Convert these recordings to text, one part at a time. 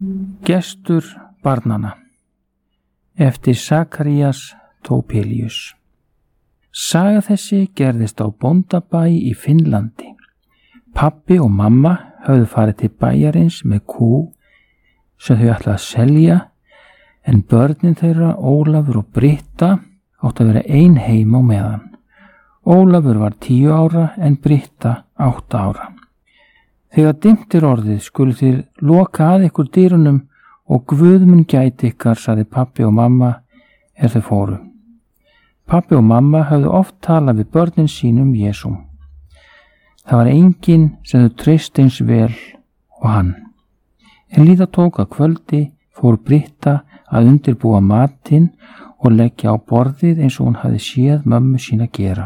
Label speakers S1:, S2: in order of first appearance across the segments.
S1: Gestur barnanna eftir Sakarías Topelius. Saga þessi gerðist á bóndabæ í Finnlandi. Pabbi og mamma höfðu farið til bæjarins með kú sem þau ætlaði að selja, en börnin þeirra, Ólafur og Britta, áttu að vera ein heima á meðan. Ólafur var 10 ára en Britta 8 ára. Þegar dimmt orðið skulu þér loka að ykkur dyrunum og Guð mun gæti ykkar, sagði pabbi og mamma þau fóru. Pabbi og mamma höfðu oft talað við börnin sínum Jesú. Það var enginn sem þau treysti eins vel og hann. En líða tók að kvöldi fór Britta að undirbúa matinn og leggja á borðið eins og hún hafði séð mömmu sína gera.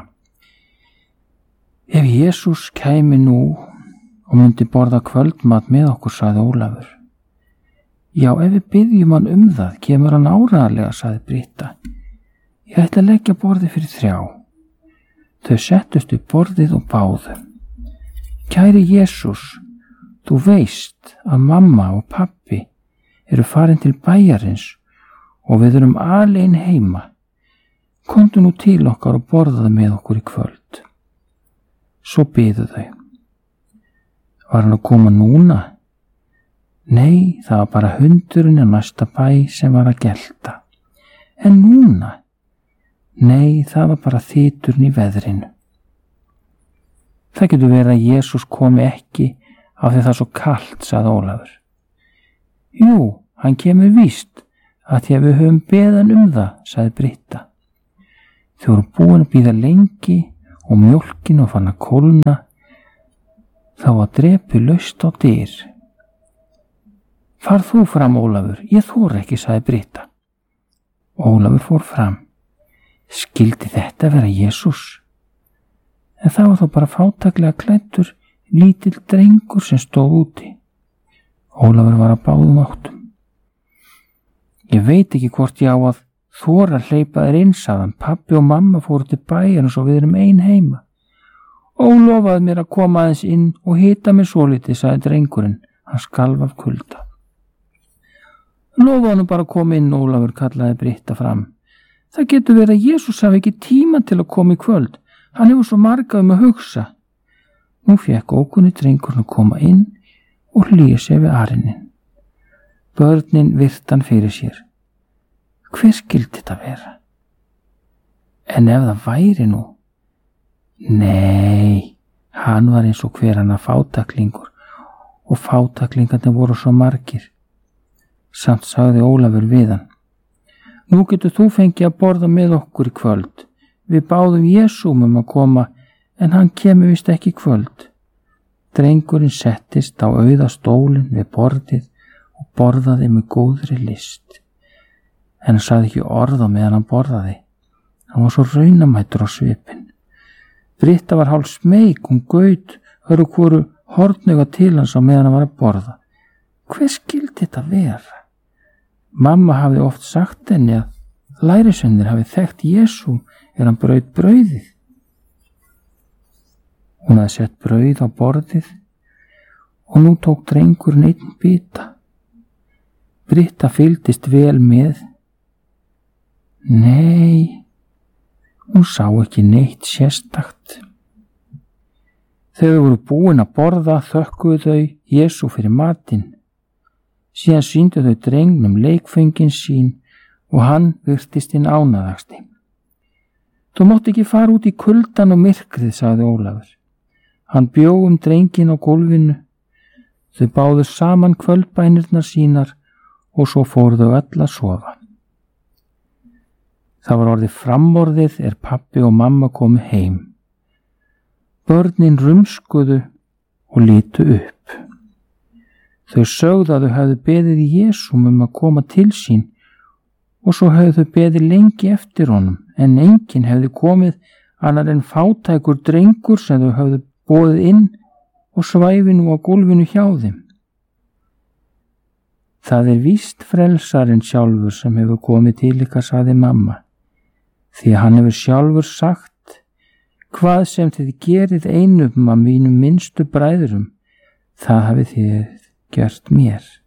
S1: Ef Jesús kæmi nú og myndi borða kvöldmat með okkur, sagði Ólafur. Já, ef við biðjum hann það, kemur hann áreiðanlega, sagði Britta. Ég ætla að leggja borðið fyrir 3. Þau settust upp borðið og báðu. Kæri Jesús, þú veist að mamma og pabbi eru farin til bæjarins og við erum alein heima. Komdu nú til okkar og borðaðu með okkur í kvöld. Svo biðu þau. Var hann að koma núna? Nei, það var bara hundurinn á næsta bæ sem var að gelta. En núna? Nei, það var bara þyturinn í veðrinu. Það getur verið að Jesús komi ekki af því það er svo kalt, sagði Ólafur. Jú, hann kemur víst að því að við höfum beðan það, sagði Britta. Þau voru búin að bíða lengi og mjólkin og fann að kólna. Þá var drepi laust á dyr. Far þú fram, Ólafur, ég þori ekki, sagði Britta. Ólafur fór fram. Skildi þetta vera Jesús? En það var þó bara fátæklega klæddur lítill drengur sem stóð úti. Ólafur var að báðum áttum. Ég veit ekki hvort ég á að þora að hleypa þér inn, sagði hann. Pabbi og mamma fóru til bæjarins og við erum ein heima. Lofaði mér að koma aðeins inn og hita mér svolítið, sagði drengurinn. Hann skalf af kulda. Lofaði hann bara að koma inn, Ólafur, kallaði Britta fram. Það getur verið að Jesús hafi ekki tíma til að koma í kvöld. Hann hefur svo marga að hugsa. Nú fékk ókunni drengurinn að koma inn og hlýja sér við arinin. Börnin virti hann fyrir sér. Hver skildi þetta vera? En ef það væri nú? Nei, hann var eins og hver annar fátæklingur og fátæklingarnir voru svo margir. Samt sagði Ólafur við hann. Nú getur þú fengið að borða með okkur í kvöld. Við báðum Jesú að koma en hann kemur vist ekki í kvöld. Drengurinn settist á auða stólinn við borðið og borðaði með góðri list. En hann sagði ekki orð á meðan hann borðaði. Hann var svo raunamættur á svipinn. Britta var hálf smeyk, hún gaut öðru hvoru hornauga til hans á meðan hann var að borða. Hver skildi þetta vera? Mamma hafði oft sagt henni að lærisveinir hafi þekkt Jesú hann braut brauðið. Hún hafði sett brauð á borðið og nú tók drengurinn einn bita. Britta fylgdist vel með. Nei, hún sá ekki neitt sérstakt. Þegar þau voru búin að borða þökkuðu þau Jesú fyrir matinn. Síðan sýndu þau drengnum leikföngin sín og hann virtist hinn ánægðasti. Þú mátt ekki fara út í kuldan og myrkrið, sagði Ólafur. Hann bjó drenginn á gólfinu. Þau báðu saman kvöldbænirnar sínar og svo fóru þau öll að sofa. Það var orðið framorðið pabbi og mamma komu heim. Börnin rumskuðu og litu upp. Þau sögðu að þau hefðu beðið Jesú að koma til sín og svo hefðu þau beðið lengi eftir honum, en enginn hefði komið annar en fátækur drengur sem þau hefðu boðið inn og svæfi nú á gólfinu hjá þeim. Það víst frelsarinn sjálfur sem hefur komið til ykkar, sagði mamma, því að hann hefur sjálfur sagt, hvað sem þið gerið einum af mínum minnstu bræðrum, það hafið þið gert mér.